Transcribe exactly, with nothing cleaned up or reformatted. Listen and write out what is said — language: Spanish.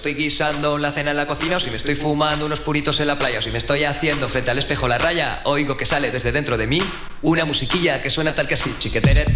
estoy guisando la cena en la cocina, o si me estoy fumando unos puritos en la playa, o si me estoy haciendo frente al espejo la raya, oigo que sale desde dentro de mí una musiquilla que suena tal que así. Chiqueteret,